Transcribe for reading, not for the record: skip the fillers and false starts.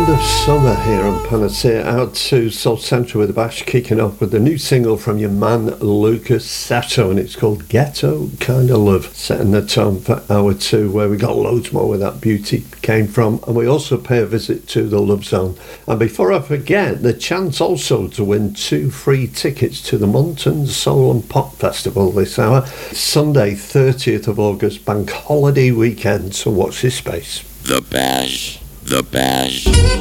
end of summer here on Panacea, out to Soul Central with the Bash, kicking off with the new single from your man Lucas Sato, and it's called Ghetto Kinda Love, setting the tone for hour two, where we got loads more where that beauty came from, and we also pay a visit to the Love Zone. And before I forget, the chance also to win 2 free tickets to the Monton Soul and Pop Festival this hour, Sunday 30th of August, bank holiday weekend, so watch this space. The Bash.